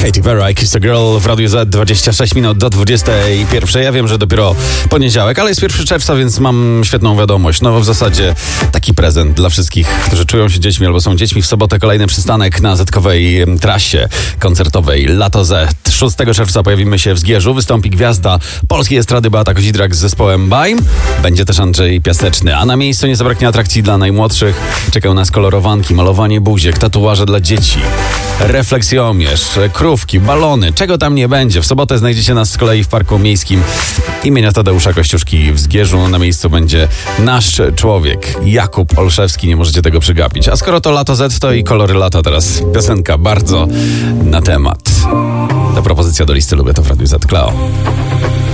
Katy Perry, Kiss the Girl w Radiu Z, 26 minut do 21. Ja wiem, że dopiero poniedziałek, ale jest 1 czerwca, więc mam świetną wiadomość. No w zasadzie taki prezent dla wszystkich, którzy czują się dziećmi albo są dziećmi. W sobotę kolejny przystanek na zetkowej trasie koncertowej Lato Z. 6 czerwca pojawimy się w Zgierzu. Wystąpi gwiazda polskiej estrady Beata Kozidrak z zespołem Bajm. Będzie też Andrzej Piaseczny. A na miejscu nie zabraknie atrakcji dla najmłodszych. Czekają nas kolorowanki, malowanie buziek, tatuaże dla dzieci, refleksjomierz, krówki, balony, czego tam nie będzie. W sobotę znajdziecie nas z kolei w Parku Miejskim imienia Tadeusza Kościuszki w Zgierzu. Na miejscu będzie nasz człowiek, Jakub Olszewski, nie możecie tego przegapić. A skoro to Lato Z, to i kolory lata. Teraz piosenka bardzo na temat. Ta propozycja do listy Lubię to w Radiu Z. Kleo.